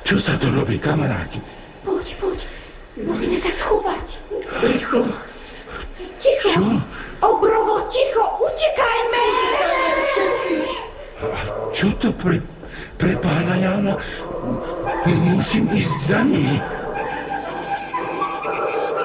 Čo sa to robí, kamaráti? Poď. Musíme sa schovať. Ticho. Ticho. Čo? Obrovo, ticho, utekajme. Čo to pre pána Jána? Musím ísť za nimi.